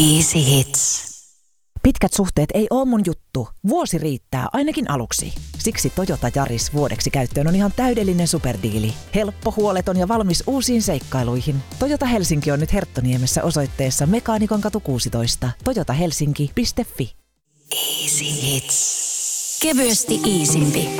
Easy Hits. Pitkät suhteet ei oo mun juttu. Vuosi riittää, ainakin aluksi. Siksi Toyota Yaris vuodeksi käyttöön on ihan täydellinen superdiili. Helppo, huoleton ja valmis uusiin seikkailuihin. Toyota Helsinki on nyt Herttoniemessä osoitteessa Mekaanikonkatu 16. toyotahelsinki.fi. Easy Hits. Kevyesti iisimpi.